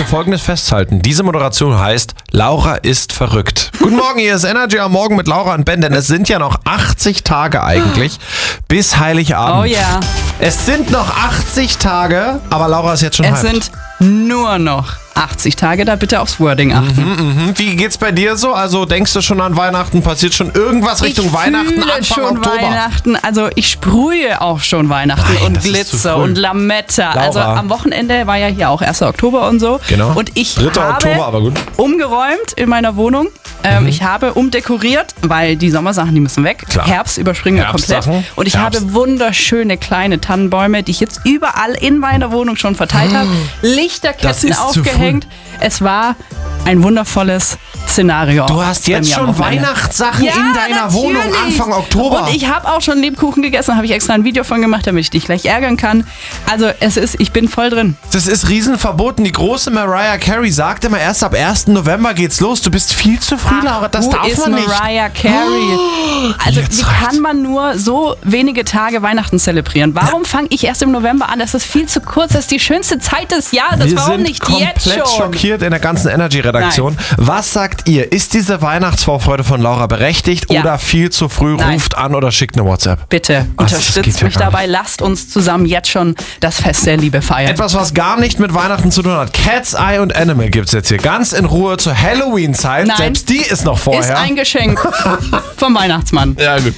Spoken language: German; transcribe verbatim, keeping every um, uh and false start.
Folgendes festhalten. Diese Moderation heißt, Laura ist verrückt. Guten Morgen, hier ist Energy am Morgen mit Laura und Ben, denn es sind ja noch achtzig Tage eigentlich bis Heiligabend. Oh ja. Es sind noch achtzig Tage, aber Laura ist jetzt schon Es hyped. sind nur noch achtzig Tage, da bitte aufs Wording achten. Mhm, mh. Wie geht's bei dir so? Also denkst du schon an Weihnachten? Passiert schon irgendwas Richtung ich Weihnachten, fühle Anfang schon Oktober? Weihnachten, also ich sprühe auch schon Weihnachten Nein, und das ist zu Glitzer früh. und Lametta. Laura. Also am Wochenende war ja hier auch erster Oktober und so. Genau. Und ich dritter habe Oktober, aber gut. umgeräumt in meiner Wohnung. Ähm, Mhm. Ich habe umdekoriert, weil die Sommersachen, die müssen weg. Klar. Herbst überspringen wir komplett. Herbstsachen. Und ich Herbst. habe wunderschöne kleine Tannenbäume, die ich jetzt überall in meiner Wohnung schon verteilt habe. Das Lichterketten ist zu aufgehängt. Es war ein wundervolles Szenario. Du hast bei jetzt mir am schon Wochenende. Weihnachtssachen Ja, in deiner natürlich. Wohnung Anfang Oktober. Und ich habe auch schon Lebkuchen gegessen, habe ich extra ein Video von gemacht, damit ich dich gleich ärgern kann. Also es ist, ich bin voll drin. Das ist riesenverboten. Die große Mariah Carey sagt immer, erst ab ersten November geht's los. Du bist viel zu früh, Laura. Das Who darf is man nicht. Mariah Carey? Also jetzt wie reicht's. kann man nur so wenige Tage Weihnachten zelebrieren? Warum fange ich erst im November an? Das ist viel zu kurz. Das ist die schönste Zeit des Jahres. Wir Warum sind nicht komplett jetzt schon? schockiert in der ganzen Energy-Redaktion. Was sagt ihr? Ist diese Weihnachtsvorfreude von Laura berechtigt Ja. oder viel zu früh? Nein. Ruft an oder schickt eine WhatsApp. Bitte Was, das geht unterstützt ja mich gar dabei. Lasst uns zusammen jetzt schon das Fest der Liebe feiern. Etwas, was gar nicht mit Weihnachten zu tun hat. Cat's Eye und Animal gibt's jetzt hier ganz in Ruhe zur Halloween-Zeit. Nein. Selbst die ist noch vorher. Ist ein Geschenk vom Weihnachtsmann. Ja, gut.